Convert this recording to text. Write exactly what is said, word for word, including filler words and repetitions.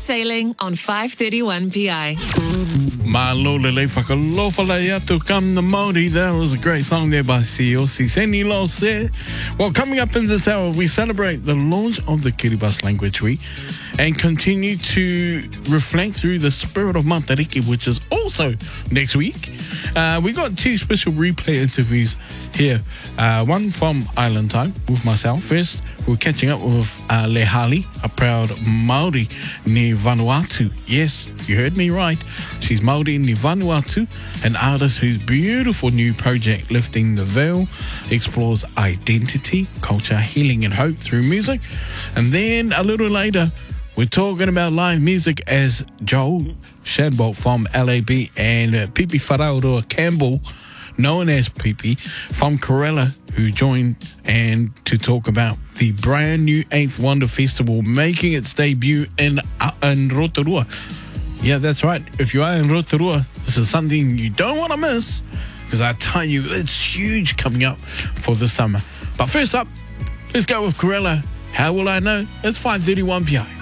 sailing on five thirty-one P I. Malole le whakalofa lai atu kam na Māori. That was a great song there by Sio Siseni Lo Se. Well, coming up in this hour, we celebrate the launch of the Kiribati Language Week and continue to reflect through the spirit of Matariki, which is also next week. Uh, we got two special replay interviews here. Uh, one from Island Time with myself. First, we're catching up with uh, Lehali, a proud Māori ni Vanuatu. Yes, you heard me right. She's Māori ni Vanuatu, an artist whose beautiful new project, Lifting the Veil, explores identity, culture, healing and hope through music. And then a little later, we're talking about live music as Joel Shadbolt from L A B and uh, Pipi Wharaoroa Campbell, known as Pipi, from Corella, who joined and to talk about the brand new Eighth Wonder Festival making its debut in, uh, in Rotorua. Yeah, that's right. If you are in Rotorua, this is something you don't want to miss, because I tell you, it's huge coming up for the summer. But first up, let's go with Corella. How will I know? It's five thirty-one P I.